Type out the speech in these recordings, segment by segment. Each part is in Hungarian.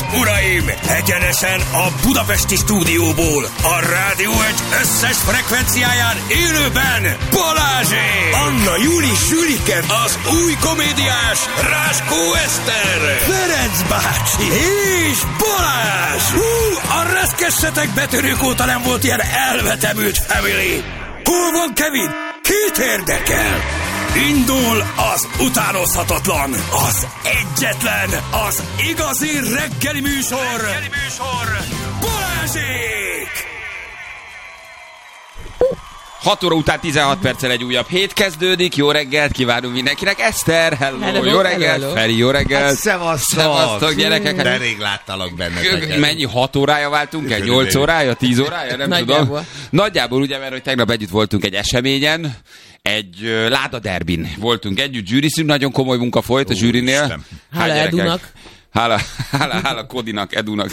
uraim! Egyenesen a budapesti stúdióból, a Rádió Egy összes frekvenciáján élőben Balázsék! Anna Júli Zsülike, az új komédiás Ráskó Eszter, Ferenc bácsi és Balázs! A reszkessetek betörők óta nem volt ilyen elvetemült family! Hol van Kevin? Kit érdekel? Indul az utánozhatatlan, az egyetlen, az igazi reggeli műsor, Balázsék! 6 óra után 16 perccel egy újabb hét kezdődik. Jó reggelt kívánunk mindenkinek. Eszter, hello. Jó reggelt. Hello. Feri, jó reggelt. Hát, szevasztok, gyerekek. De rég láttalak benneteket. Mennyi 6 órája váltunk el? 8 órája? 10 órája? Nem Nagyjából. tudom. Nagyjából ugye, mert hogy tegnap együtt voltunk egy eseményen, egy ládaderbin voltunk együtt, zsűrizünk, nagyon komoly munka folyt a zsűrinél. Hála Edunak. Hála Kodinak, Edunak.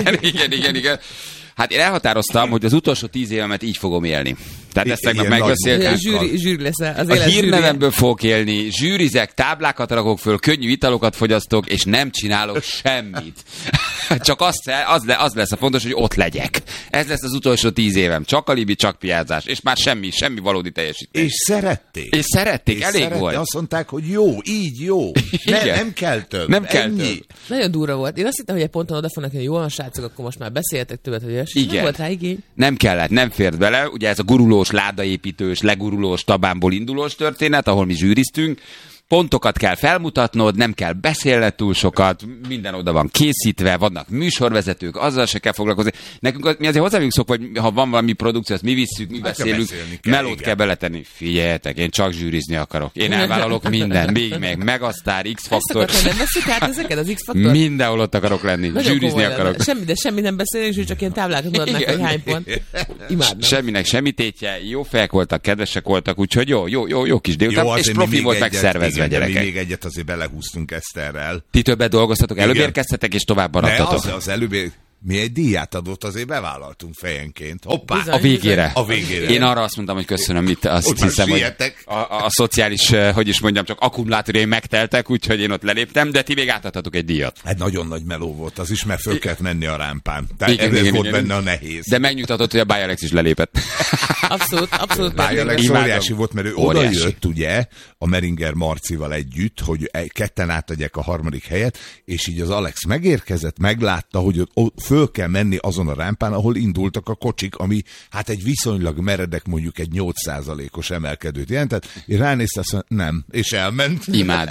Igen. Hát én elhatároztam, hogy az utolsó 10 évemet így fogom élni. Tehát ezt tegnap megbeszéltük. Zsűri lesz az a élet hírnevemből fogok élni, zsűrizek, táblákat rakok föl, könnyű italokat fogyasztok, és nem csinálok semmit. Csak az lesz a fontos, hogy ott legyek. Ez lesz az utolsó 10 évem. Csak alibi, csak piázás. És már semmi valódi teljesítés. És szerették. És szerették, elég volt. Azt mondták, hogy jó, így jó. Nem kell több. Nem kell több. Nagyon durva volt. Én azt hittem, hogy egy ponton oda fognak, hogy jól van, srácok, akkor most már beszéltek többet, hogy igen. Nem volt rá igény. Nem kellett, nem fért bele. Ugye ez a gurulós, ládaépítős, legurulós, tabánból indulós történet, ahol mi zsűriztünk. Pontokat kell felmutatnod, nem kell beszélned túl sokat, minden oda van készítve, vannak műsorvezetők, azzal se kell foglalkozni. Nekünk mi azért hozzá vagyunk szokva, hogy ha van valami produkció, azt mi visszük, mi beszélünk, melót kell beletenni. Figyeljetek, én csak zsűrizni akarok. Én elvállalok minden, még Megasztár, X-faktor. Nem veszük át ezeket, az X-faktor? Mindenhol ott akarok lenni, nagyon zsűrizni akarok. Semmi nem beszélünk, és csak ilyen táblákat adnak, hogy hány pont. Imádnak. Semminek semmi tétje, jó fejek voltak, kedvesek voltak, úgyhogy jó kis délután, és profi volt megszervezve. De mi még egyet azért belehúztunk Eszterrel. Ti többet dolgoztatok, előbb érkeztetek, és tovább maradtatok. Az előbb mi egy díját adott, azért bevállaltunk fejenként. Hoppá! Bizony, a végére. Én arra azt mondtam, hogy köszönöm, itt azt hiszem, hogy a szociális, hogy is mondjam, csak akkumulátorjaim megteltek, úgyhogy én ott leléptem, de ti még átadhatok egy díjat. Hát nagyon nagy meló volt az is, mert föl kellett menni a rámpán. Tehát ez volt benne a nehéz. De megnyugtatott, hogy a Báj Alex is lelépett. Abszolút. Báj Alex óriási volt, mert ő odajött, ugye, a Meringer Marcival együtt, hogy ketten átadják a harmadik helyet, és így az Alex megérkezett, meglátta, hogy föl kell menni azon a rámpán, ahol indultak a kocsik, ami hát egy viszonylag meredek, mondjuk egy 8%-os emelkedőt jelentett, és ránézte, azt mondja, nem, és elment.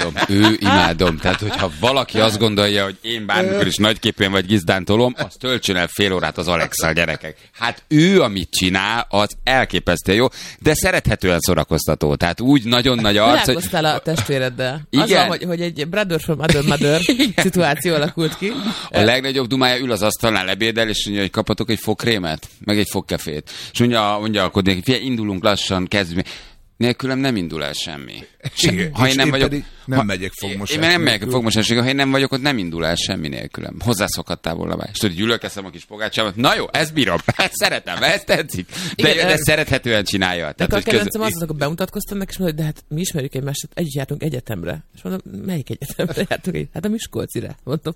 Imádom. Tehát, hogyha valaki azt gondolja, hogy én bármikor is nagyképűen vagy gizdán tolom, azt töltsön el fél órát az Alex-szal, gyerekek. Hát ő, amit csinál, az elképesztő jó, de szerethetően szórakoztató. Tehát úgy nagyon nagy arc, hogy... Találkoztál a testvéreddel. Igen. Azzal, hogy egy brother from mother szituáció alakult ki. A legnagyobb dumája ül az asztalnál lebédel, és mondja, hogy kapatok egy fogkrémet, meg egy fogkefét. És mondja a Kodinak, figyelj, indulunk lassan, kezdjük. Nélkülem nem indul el semmi. Ha én nem vagyok... Nem megyek fogmosásra. Én nem megyek fogmosásra, ha én nem vagyok, ott nem indul el semmi nélkülem. Hozzászokhattál volna már. És tudod, gyűlölkeztem a kis pogácsámat. Na jó, ezt bírom, ezt szeretem, ezt tetszik. De szerethetően csinálja. Tehát, a kedvencem az, akkor bemutatkoztam neki, és mondom, de hát mi ismerjük egymást, együtt jártunk egyetemre. És mondom, melyik egyetemre jártunk? Hát a Miskolcire. Mondtam.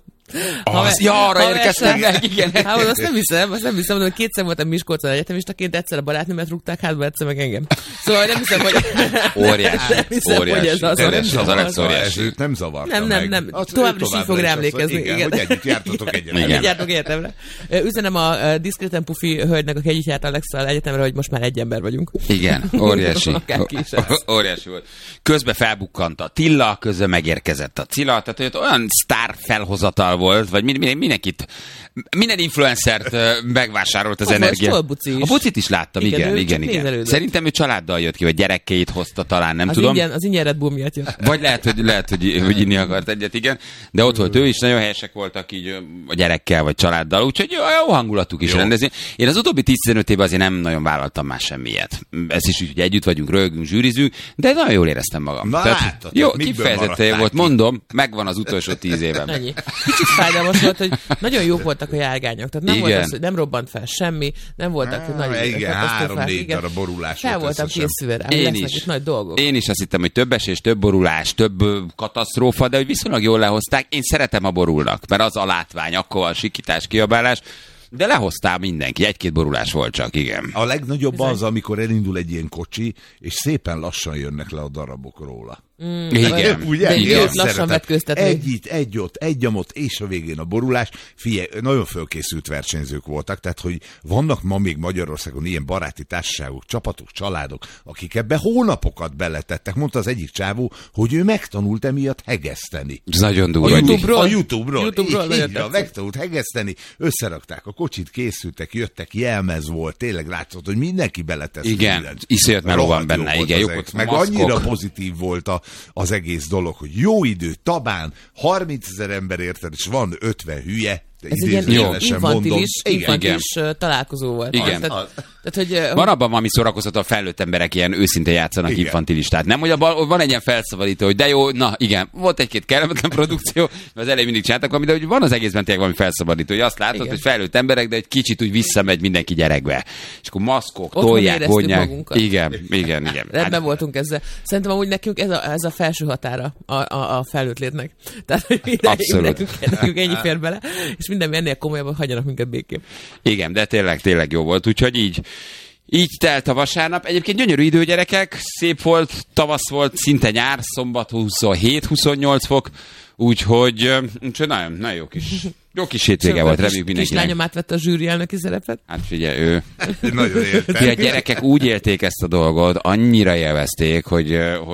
Arra érkeztem meg, igen. Hát azt nem hiszem, mondom, hogy kétszer voltam Miskolcon egyetemistaként, egyszer a barátnőmet rúgták hátba, egyszer meg engem. Szóval nem hiszem, hogy... Óriási. Ez őt nem zavarta Nem. Továbbra is így fog rá emlékezni. Igen, hogy együtt jártatok egyetemre. Üzenem a diszkréten pufi hölgynek, aki együtt járt Alex-szal egyetemre, hogy most már egy ember vagyunk. Igen, óriási. Óriási volt. Közben felbukkant a Tilla, közben megérkezett a Cilla, tehát hogy olyan sztár felhozatal volt, vagy minden influencert megvásárolt az energia. A Bucit is láttam, igen. Szerintem ő családdal jött ki, vagy gyerekkeit hozta talán, nem tudom. Az ingyen Red Bull miatt jött. Vagy lehet, hogy inni akart egyet, igen. De ott volt ő is, nagyon helyesek voltak így a gyerekkel, vagy családdal, úgyhogy jó hangulatuk is rendezni. Én az utóbbi 10-15 évben azért nem nagyon vállaltam már semmiet. Ez is úgy, hogy együtt vagyunk, rögünk, zsűrizünk, de nagyon jól éreztem magam. Jó, kifejezetten jó volt, mondom, megvan az utolsó 10 évem. Ennyi. Kicsit fájdalmas volt, hogy nagyon jók voltak a járgányok. Tehát nem volt az, hogy nem robbant fel semmi, nem voltak nagy igen, 3-4 darab borulás. Fel voltam készülve rá, hogy lesznek itt nagy dolgok. Én is azt hittem, hogy több esés, több borulás, több katasztrófa, de hogy viszonylag jól lehozták. Én szeretem a borulnak, mert az a látvány, akkor a sikítás, kiabálás, de lehoztál mindenki, egy-két borulás volt csak, igen. A legnagyobb az, amikor elindul egy ilyen kocsi, és szépen lassan jönnek le a darabok róla. Igen. Ugye? De így lassan vetköztetni. Egy ott, egy amott, és a végén a borulás. Figyelj, nagyon fölkészült versenyzők voltak, tehát hogy vannak ma még Magyarországon ilyen baráti társaságok, csapatok, családok, akik ebbe hónapokat beletettek. Mondta az egyik csávó, hogy ő megtanult emiatt hegeszteni. Ez nagyon durva. A YouTube-ról. YouTube-ról megtanult hegeszteni, összerakták a kocsit, készültek, jöttek, jelmez volt, tényleg látszott, hogy mindenki beletesz. Igen, iszonyat meló van benne, igen. Meg annyira pozitív volt az egész dolog, hogy jó idő, Tabán, 30 000 ember érted, és van 50 hülye. Ez egy ilyen infantilis találkozó volt. Igen. Tehát, hogy, van abban valami szórakoztató, a felnőtt emberek ilyen őszinte játszanak igen. Infantilistát. Nem, hogy abban van egy ilyen felszabadító, hogy de jó, na igen, volt egy-két kellemetlen produkció, az elején mindig csináltak valami, de hogy van az egészben tényleg valami felszabadító, hogy azt látod, igen. Hogy felnőtt emberek, de egy kicsit úgy visszamegy mindenki gyerekbe. És akkor maszkok, tolják, vonják. Igen. Rendben voltunk ezzel. Szerintem amúgy nekünk ez a felső határa a felnőtt létnek. Tehát, hogy nekünk ennyi fér bele, és minden ennél komolyabban hagyjanak minket békén. Igen, de tényleg jó volt, úgyhogy így telt a vasárnap. Egyébként gyönyörű idő, gyerekek, szép volt, tavasz volt, szinte nyár, szombat 27-28 fok, úgyhogy nagyon jó kis hétvége volt, reméljük mindenkinek. Kislányom átvette a zsűri elnöki szerepet? Hát figyelj, ő. Nagyon értem. A gyerekek úgy élték ezt a dolgot, annyira élvezték, hogy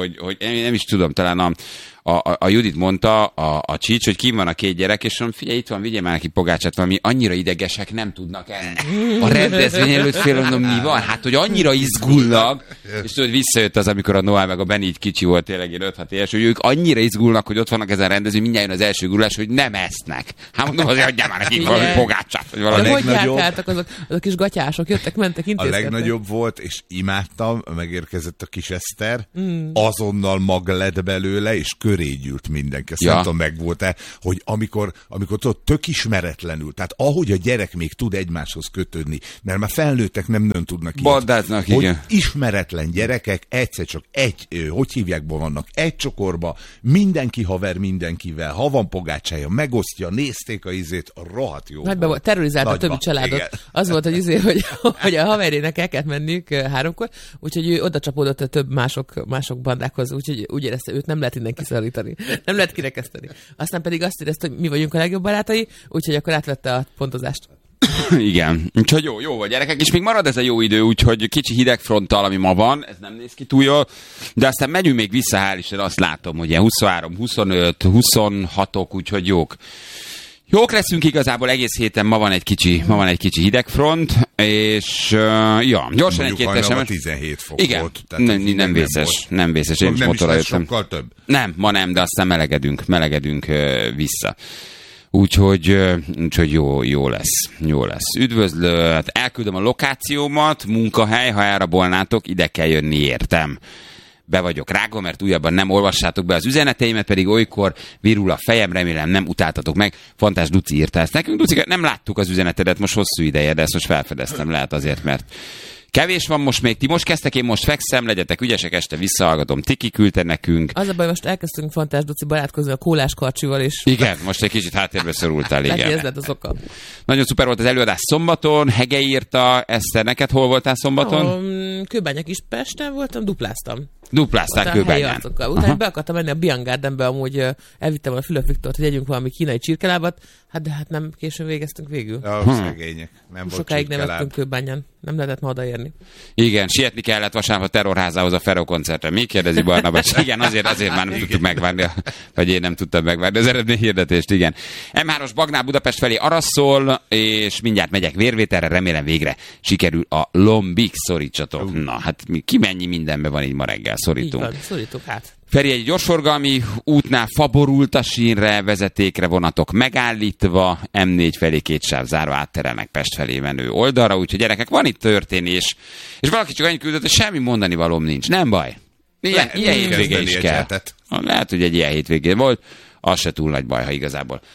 én nem is tudom, talán a Judit mondta, a Csics, hogy kim van a két gyerek, és mondom, figyelj, itt van, vigyél már neki pogácsát, valami annyira idegesek nem tudnak enni. A rendezvény előtt mondom, mi van? Hát, hogy annyira izgulnak, és tudod, visszajött az, amikor a Noel meg a Benny így kicsi volt, tényleg 5-6 éves, hogy ők annyira izgulnak, hogy ott vannak ezen a rendezvény, mindjárt jön az első gurulás, hogy nem esznek. Hát mondom, azért adjál már nekik valami pogácsát, vagy valami. De hogy járkáltak azok a kis gatyások, jöttek, mentek, intézkedtek. A legnagyobb volt, és imádtam, megérkezett a kis Eszter, azonnal mag lett belőle, és köré gyűlt mindenki. Ezt nem tudom, megvolt-e, hogy amikor ott tök ismeretlenül, tehát ahogy a gyerek még tud egymáshoz kötődni, mert már felnőttek nem tudnak így. Badáznak, igen. Ismeretlen gyerekek egyszer csak hogy hívjákban vannak, egy csokorba, mindenki haver mindenkivel, ha van pogácsája, megosztja, nézték a izét, rohadt jó. Nagyba volt, terrorizált a többi családot. Igen. Az volt, hogy a haverjének el kellett menniük 3-kor, úgyhogy ő oda csapódott a több mások bandákhoz, úgyhogy úgy érezte, őt nem lehet innen kiszorítani. Nem lehet kirekeszteni. Aztán pedig azt érezte, hogy mi vagyunk a legjobb barátai, úgyhogy akkor átvette a pontozást. Igen, úgyhogy jó volt, gyerekek, és még marad ez a jó idő, úgyhogy kicsi hidegfronttal, ami ma van, ez nem néz ki túl jól, de aztán megyünk még vissza, hál' Isten, azt látom, hogy ilyen 23, 25, 26-ok, úgyhogy jók. Jók leszünk igazából egész héten, ma van egy kicsi hidegfront, és gyorsan egy-két esemény. 17 fok igen, volt. Nem vészes, én is motorra jöttem. Sokkal több. Nem, ma nem, de aztán melegedünk vissza. Úgyhogy jó lesz. Üdvözlő, elküldöm a lokációmat, munkahely, ha elrabolnátok, ide kell jönni, értem. Be vagyok rágva, mert újabban nem olvassátok be az üzeneteimet, pedig olykor virul a fejem, remélem nem utáltatok meg. Fantás Duci írta ezt nekünk. Duci, nem láttuk az üzenetedet most hosszú ideje, de ezt most felfedeztem, lehet azért, mert kevés van most még. Ti most kezdtek, én most fekszem, legyetek ügyesek, este visszahallgatom. Tiki küldte nekünk. Az a baj, most elkezdtünk Fantás Duci barátkozni a Kólás Karcsival is. Igen, most egy kicsit háttérbe szorultál, igen. Ez lett az oka. Nagyon szuper volt az előadás szombaton, Hege írta, Eszter, neked hol voltál szombaton? Kőbánya Kispesten voltam, dupláztam. Duplázták Kőbányán. Utána be akartam menni a Bian Gardenbe, amúgy elvittem a Fülöp Viktort, hogy együnk valami kínai csirkelábat, de hát nem későn végeztünk végül. Szegények. Nem volt sokáig nem ettünk Kőbányán. Nem lehetett ma odaérni. Igen, sietni kellett vasárnap a Terrorházához a Ferro koncertre. Mi kérdezi Barnabás? Igen, azért már nem tudtuk megvárni, vagy én nem tudtam megvárni az eredményhirdetést, igen. M3-os Bagnál Budapest felé araszol, és mindjárt megyek vérvételre, remélem végre sikerül a lombig, szorítsatok. Na, hát ki mennyi mindenben van így ma reggel, szorítunk. Így van, szorítok hát. Feri, egy gyorsforgalmi útnál faborult a sínre, vezetékre vonatok megállítva, M4 felé 2 sáv zárva átterelnek Pest felé menő oldalra, úgyhogy gyerekek, van itt történés, és valaki csak annyit küldött, hogy semmi mondani valóm nincs, nem baj. Ilyen hétvége is kell. Lehet, hogy egy ilyen hétvégé volt, az se túl nagy baj, ha igazából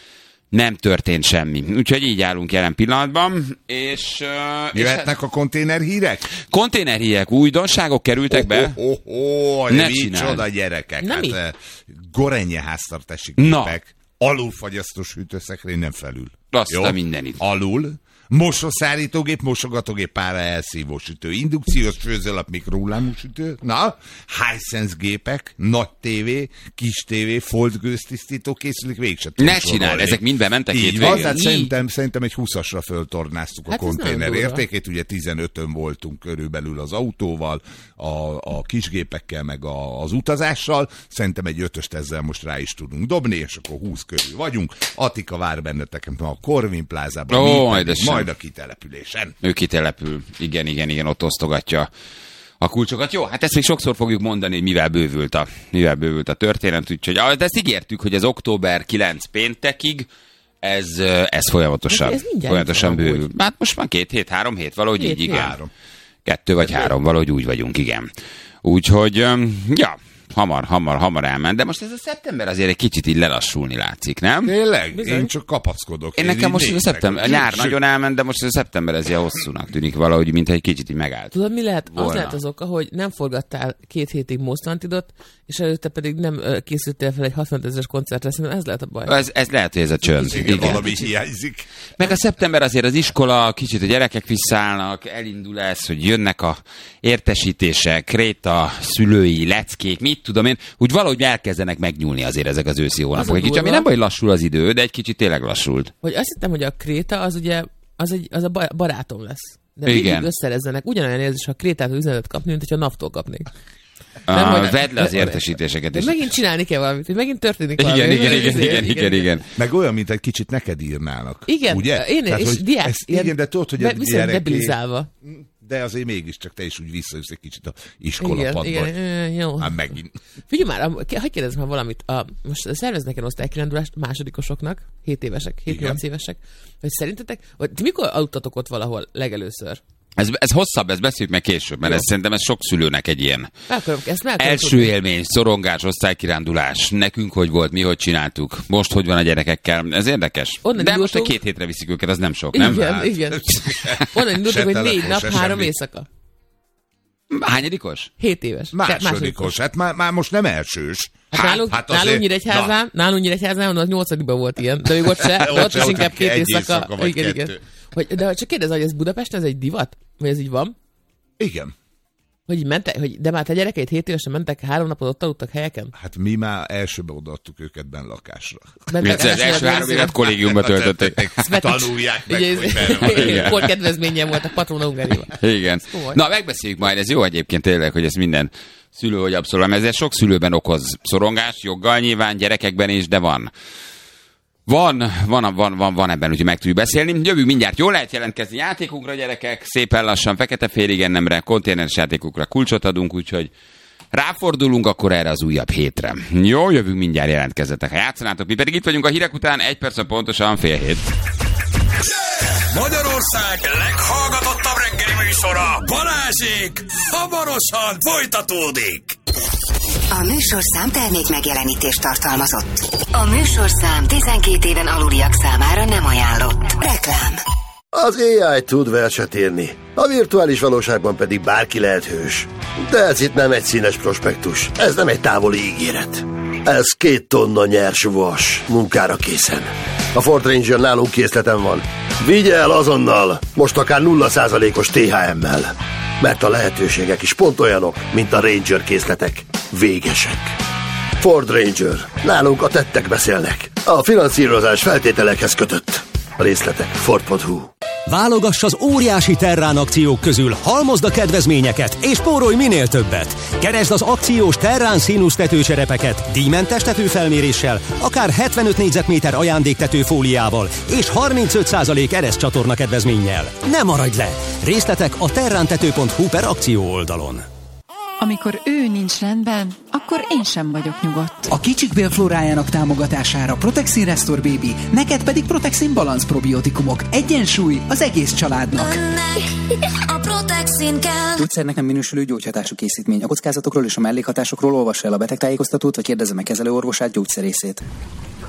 nem történt semmi. Úgyhogy így állunk jelen pillanatban, és... Jöhetnek a konténerhírek? Konténerhírek, újdonságok kerültek be? Ne csináld. Gyerekek. Hát, Gorenje háztartási gépek, alulfagyasztós hűtőszekrény, nem felül. Azt a mindenit. Alul. Mosószárítógép, mosogatógép, pára elszívó sütő, indukciós főzőlap, mikrohullámú sütő, Hisense gépek, nagy tévé, kis tévé, foldgőztisztító készülék, végse. Ne csináld, ezek mind bementek így van, tehát szerintem egy 20-asra föltornáztuk a konténer értékét, ugye 15-ön voltunk körülbelül az autóval, a kisgépekkel, meg az utazással, szerintem egy 5-öst ezzel most rá is tudunk dobni, és akkor 20 körül vagyunk. Attika vár benneteket a Corvin plázában, majd a kitelepülésen. Ő kitelepül, igen, ott osztogatja a kulcsokat. Jó, hát ezt még sokszor fogjuk mondani, hogy mivel bővült a történet, úgyhogy ezt ígértük, hogy az október 9 péntekig ez folyamatosan bővül. Hát most már 2 hét, 3 hét, valahogy így, igen. 2 vagy 3, valahogy úgy vagyunk, igen. Úgyhogy, hamar elment, de most ez a szeptember azért egy kicsit így lelassulni látszik, nem? Tényleg? Én csak kapaszkodok. Én nekem most a szeptember, nyár nagyon elment, de most ez a szeptember ez ilyen hosszúnak tűnik valahogy, mint egy kicsit így megállt. Tudod, mi lehet? Az lehet az oka, hogy nem forgattál 2 hétig Most Wantedot, és előtte pedig nem készültél fel egy 65 000-es koncertre, szerintem ez lehet a baj. Ez lehet, hogy ez a csönd. Igen. Valami hiányzik. Meg a szeptember azért az iskola, kicsit a gyerekek visszaállnak, elindul ez, hogy jönnek a értesítések, kréta, szülői, leckék, mit tudom én, úgy valahogy elkezdenek megnyúlni azért ezek az őszi hónapok. Egy kicsit, ami nem baj, lassul az idő, de egy kicsit tényleg lassult. Hogy azt hittem, hogy a kréta az ugye, az a barátom lesz. De mindig összerezzenek. Ugyanolyan érzés, ha a krétától üzenetet kapni, mint hogyha naptól kapnék. Vedd le az értesítéseket is. Megint csinálni kell valamit, hogy megint történik valami. Igen. Meg olyan, mint egy kicsit neked írnának. Igen, ugye? Én tehát, is, diák. Igen, de tudod, hogy a viszont debilizálva. De azért mégiscsak te is úgy visszajössz egy kicsit a iskolapadba. Igen, jó. Hát megint. Figyelj már, hogy kérdezem már valamit. Most szerveznek el osztálykirándulást másodikosoknak, 7 évesek, 7-8 évesek, hogy szerintetek, ti mikor aludtatok ott valahol legelőször? Ez hosszabb, ezt beszéljük meg később, mert szerintem ez sok szülőnek egy ilyen első tudni. Élmény, szorongás, osztálykirándulás. Nekünk hogy volt, mi hogy csináltuk, most hogy van a gyerekekkel, ez érdekes. De most 2 hétre viszik őket, az nem sok, nem? Igen. Onnan indultunk, hogy 4 nap, 3 éjszaka. Hányadikos? 7 éves. Másodikos. Hát már most nem elsős. Nálunk Nyíregyházán, az 8-ban volt ilyen, de még ott is inkább 2 éjszaka. Igen. De csak kérdez, hogy ez Budapesten, ez egy divat? Vagy ez így van? Igen. Hogy így mentek, de már te gyerekeit 7 évesen mentek, 3 napot ott aludtak helyeken? Hát mi már elsőbe odaadtuk őket lakásra. Az első 3 évet kollégiumba töltötték. Tanulják meg, hogy Hol kedvezményen volt a patrona Ungariban. Igen. Na, megbeszéljük majd, ez jó egyébként tényleg, hogy ez minden szülő, hogy abszolút, ezért sok szülőben okoz szorongást, joggal nyilván, gyerekekben is, de van. Van ebben, úgyhogy meg tudjuk beszélni. Jövünk mindjárt, jól lehet jelentkezni játékunkra, gyerekek, szépen lassan, fekete félig ennemre, konténeres játékukra kulcsot adunk, úgyhogy ráfordulunk akkor erre az újabb hétre. Jó, jövünk mindjárt, jelentkezzetek, ha játszanátok, mi pedig itt vagyunk a hírek után, 1 perc pontosan 6:30. Magyarország leghallgatottabb reggeli műsora, Balázsék, hamarosan folytatódik. A műsorszám termék megjelenítést tartalmazott. A műsorszám 12 éven aluliak számára nem ajánlott. Reklám. Az AI tud verset írni, a virtuális valóságban pedig bárki lehet hős. De ez itt nem egy színes prospektus, ez nem egy távoli ígéret. Ez 2 tonna nyers vas, munkára készen. A Ford Ranger nálunk készleten van. Vigye el azonnal, most akár 0%-os THM-mel. Mert a lehetőségek is pont olyanok, mint a Ranger készletek. Végesek. Ford Ranger. Nálunk a tettek beszélnek. A finanszírozás feltételekhez kötött. A részletek Ford.hu. Válogass az óriási Terrán akciók közül, halmozd a kedvezményeket, és spórolj minél többet. Keresd az akciós Terrán színusz tetőcserepeket, díjmentes tetőfelméréssel, akár 75 négyzetméter ajándéktetőfóliával, és 35% ereszcsatorna kedvezménnyel. Ne maradj le! Részletek a terrántető.hu/akció oldalon. Amikor ő nincs rendben, akkor én sem vagyok nyugodt. A kicsik bélflórájának támogatására Protexin Restore Baby, neked pedig Protexin Balance probiotikumok. Egyensúly az egész családnak. A Protexin kell. Gyógyszernek nem minősülő gyógyhatású készítmény. A kockázatokról és a mellékhatásokról olvassa el a betegtájékoztatót, vagy kérdezze meg kezelőorvosát, gyógyszerészét.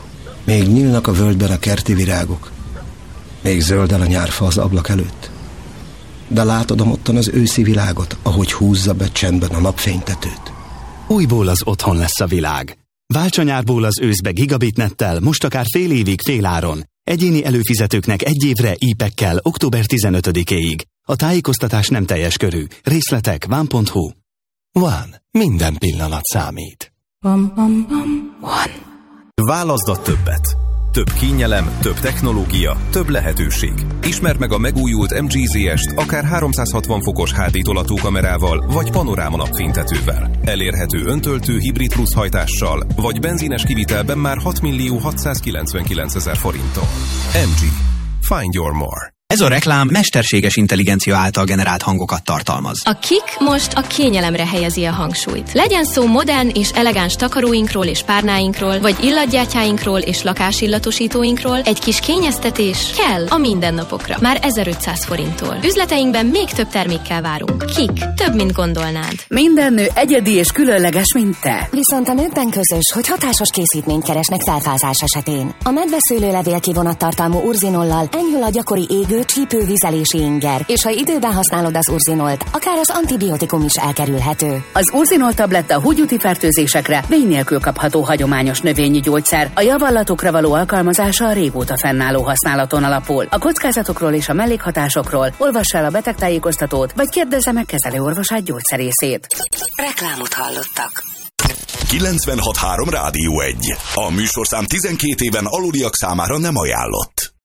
Még nyílnak a völgyben a kerti virágok, még zöldel a nyárfa az ablak előtt. De látod amottan az őszi világot, ahogy húzza be csendben a napfénytetőt. Újból az otthon lesz a világ. Válts a nyárból az őszbe gigabitnettel, most akár fél évig féláron. Egyéni előfizetőknek 1 évre IP-ekkel október 15-éig. A tájékoztatás nem teljes körű. Részletek van.hu. One. Minden pillanat számít. One. Válaszd a többet. Több kényelem, több technológia, több lehetőség. Ismerd meg a megújult MG ZS-t akár 360 fokos HD tolatókamerával, vagy panoráma napfénytetővel. Elérhető öntöltő hibrid plusz hajtással, vagy benzines kivitelben már 6.699.000 forinttal. MG. Find your more. Ez a reklám mesterséges intelligencia által generált hangokat tartalmaz. A KIK most a kényelemre helyezi a hangsúlyt. Legyen szó modern és elegáns takaróinkról és párnáinkról, vagy illatgyátyáinkról és lakásillatosítóinkról, egy kis kényeztetés kell a mindennapokra. Már 1500 forinttól. Üzleteinkben még több termékkel várunk. KIK. Több, mint gondolnád. Minden nő egyedi és különleges, mint te. Viszont a nőkben közös, hogy hatásos készítményt keresnek felfázás esetén. A medveszőlőlevél kivonattartalmú urzinollal enyhül a gyakori égő, csípővizelési inger, és ha időben használod az urzinolt, akár az antibiotikum is elkerülhető. Az urzinol tabletta húgyúti fertőzésekre vény nélkül kapható hagyományos növényi gyógyszer. A javallatokra való alkalmazása a régóta fennálló használaton alapul. A kockázatokról és a mellékhatásokról olvass el a betegtájékoztatót, vagy kérdezze meg kezelőorvosát, gyógyszerészét. Reklámot hallottak. 96.3 Rádió 1. A műsorszám 12 éven aluliak számára nem ajánlott.